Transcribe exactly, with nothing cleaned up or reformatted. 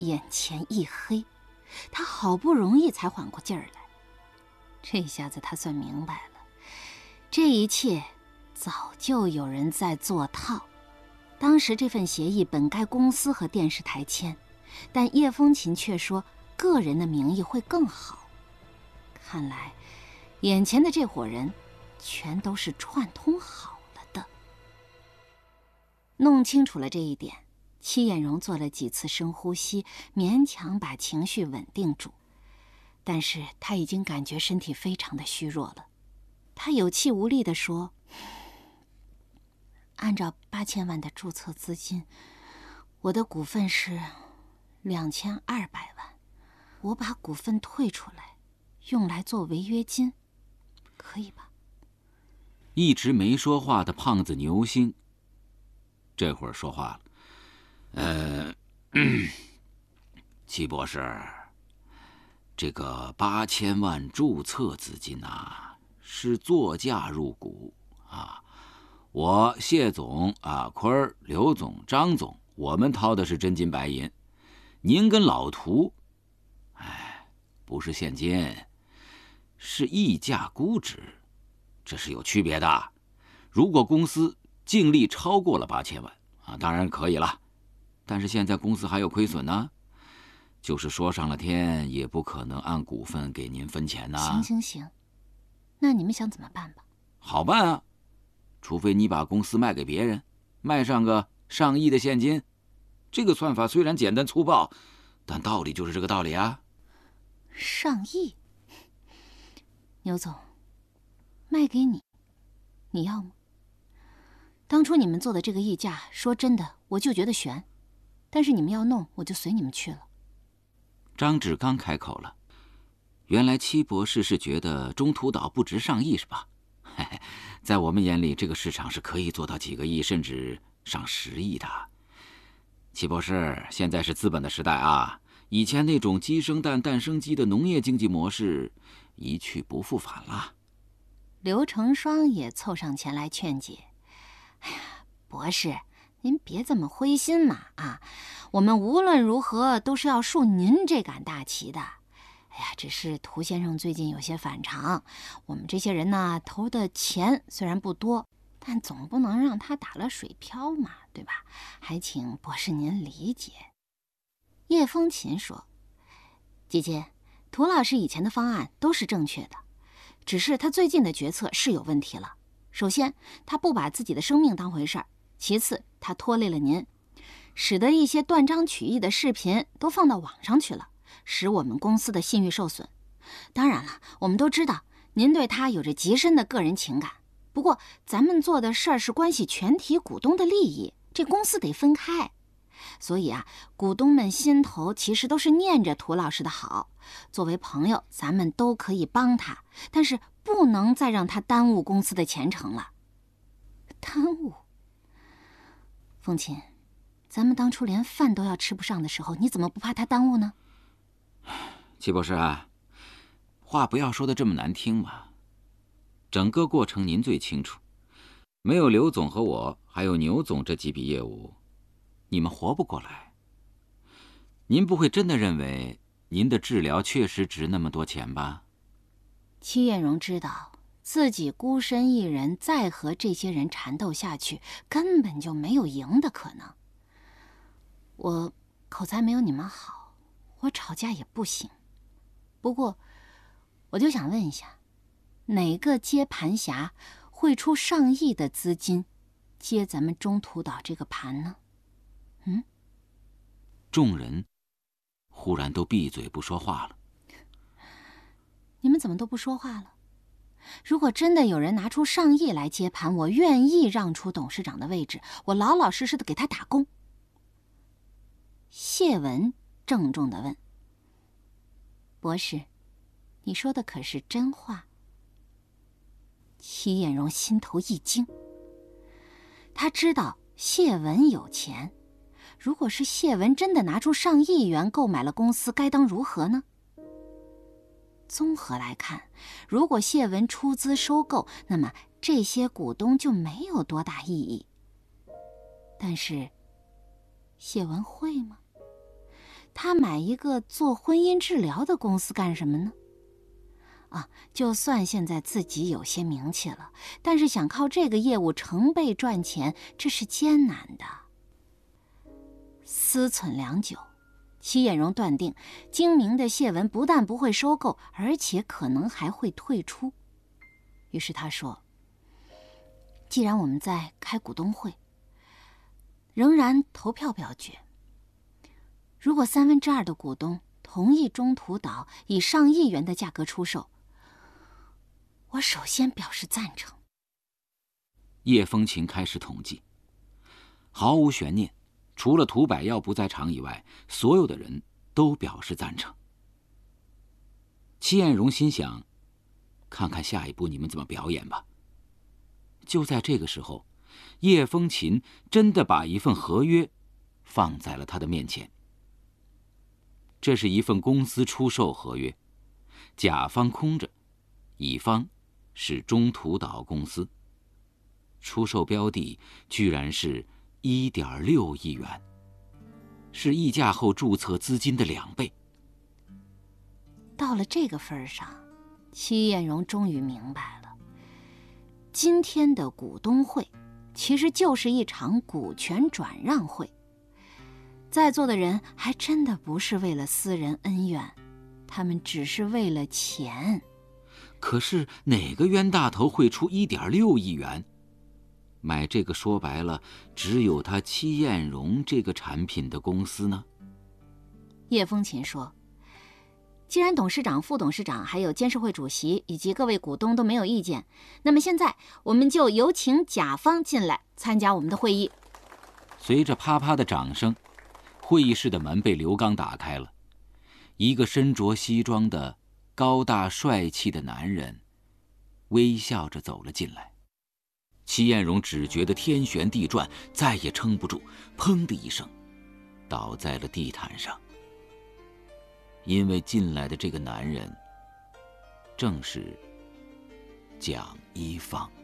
眼前一黑，他好不容易才缓过劲儿来。这下子他算明白了，这一切早就有人在做套。当时这份协议本该公司和电视台签，但叶风琴却说个人的名义会更好。看来眼前的这伙人全都是串通好了的。弄清楚了这一点，戚艳荣做了几次深呼吸，勉强把情绪稳定住。但是他已经感觉身体非常的虚弱了。他有气无力地说，按照八千万的注册资金，我的股份是两千二百万，我把股份退出来，用来做违约金，可以吧？ 一直没说话的胖子牛星，这会儿说话了。呃，戚博士，这个八千万注册资金呐、啊，是作价入股啊。我谢总啊，坤儿、刘总、张总，我们掏的是真金白银。您跟老涂，哎，不是现金，是溢价估值，这是有区别的。如果公司净利超过了八千万啊，当然可以了。但是现在公司还有亏损呢，就是说上了天也不可能按股份给您分钱呢。 行行行，那你们想怎么办吧？ 好办啊，除非你把公司卖给别人，卖上个上亿的现金。这个算法虽然简单粗暴，但道理就是这个道理啊。 上亿？牛总，卖给你，你要吗？当初你们做的这个溢价，说真的，我就觉得悬。但是你们要弄，我就随你们去了。 张志刚开口了，原来戚博士是觉得中途岛不值上亿是吧？嘿嘿，在我们眼里，这个市场是可以做到几个亿，甚至上十亿的。戚博士，现在是资本的时代啊，以前那种鸡生蛋，蛋生鸡的农业经济模式一去不复返了。 刘成双也凑上前来劝解：“哎呀，博士，您别这么灰心嘛啊！我们无论如何都是要树您这杆大旗的。哎呀，只是涂先生最近有些反常，我们这些人呢投的钱虽然不多，但总不能让他打了水漂嘛，对吧？还请博士您理解。”叶风琴说：“姐姐，涂老师以前的方案都是正确的，只是他最近的决策是有问题了。首先，他不把自己的生命当回事儿；其次，他拖累了您，使得一些断章取义的视频都放到网上去了，使我们公司的信誉受损。当然了，我们都知道您对他有着极深的个人情感，不过咱们做的事儿是关系全体股东的利益，这公司得分开。所以啊，股东们心头其实都是念着涂老师的好，作为朋友，咱们都可以帮他，但是不能再让他耽误公司的前程了。耽误？风琴，咱们当初连饭都要吃不上的时候，你怎么不怕他耽误呢？ 戚博士啊，话不要说的这么难听嘛。整个过程您最清楚，没有刘总和我，还有牛总这几笔业务，你们活不过来。您不会真的认为您的治疗确实值那么多钱吧？ 戚艳荣知道自己孤身一人再和这些人缠斗下去，根本就没有赢的可能。我口才没有你们好，我吵架也不行。不过，我就想问一下，哪个接盘侠会出上亿的资金接咱们中途岛这个盘呢？嗯？ 众人忽然都闭嘴不说话了。 你们怎么都不说话了？如果真的有人拿出上亿来接盘，我愿意让出董事长的位置，我老老实实的给他打工。谢文郑重地问：“博士，你说的可是真话？”戚艳荣心头一惊，他知道谢文有钱，如果是谢文真的拿出上亿元购买了公司，该当如何呢？综合来看，如果谢文出资收购，那么这些股东就没有多大意义。但是，谢文会吗？ 他买一个做婚姻治疗的公司干什么呢？啊，就算现在自己有些名气了，但是想靠这个业务成倍赚钱，这是艰难的。思忖良久，戚艳荣断定，精明的谢文不但不会收购，而且可能还会退出。于是他说：“既然我们在开股东会，仍然投票表决。如果三分之二的股东同意中途岛以上亿元的价格出售，我首先表示赞成。” 叶风琴开始统计，毫无悬念，除了涂百耀不在场以外，所有的人都表示赞成。戚艳荣心想，看看下一步你们怎么表演吧。就在这个时候，叶风琴真的把一份合约放在了他的面前。这是一份公司出售合约，甲方空着，乙方是中途岛公司。出售标的居然是 一点六亿元，是溢价后注册资金的两倍。 到了这个份上，戚艳荣终于明白了，今天的股东会其实就是一场股权转让会。在座的人还真的不是为了私人恩怨，他们只是为了钱。 可是哪个冤大头会出 一点六亿元？买这个说白了，只有他戚艳荣这个产品的公司呢？ 叶风琴说：“既然董事长、副董事长还有监事会主席以及各位股东都没有意见，那么现在我们就有请甲方进来参加我们的会议。” 随着啪啪的掌声，会议室的门被刘刚打开了。一个身着西装的高大帅气的男人微笑着走了进来。戚艳荣只觉得天旋地转，再也撑不住，砰的一声倒在了地毯上。因为进来的这个男人正是蒋一芳。